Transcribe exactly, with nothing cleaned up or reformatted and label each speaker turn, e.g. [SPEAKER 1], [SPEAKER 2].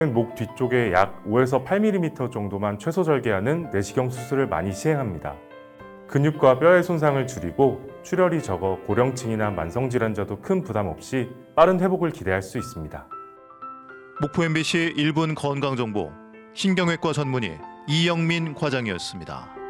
[SPEAKER 1] 목 뒤쪽에 약 오에서 팔 밀리미터 정도만 최소 절개하는 내시경 수술을 많이 시행합니다. 근육과 뼈의 손상을 줄이고 출혈이 적어 고령층이나 만성질환자도 큰 부담 없이 빠른 회복을 기대할 수 있습니다.
[SPEAKER 2] 목포 엠비씨 일 분 건강정보 신경외과 전문의 이영민 과장이었습니다.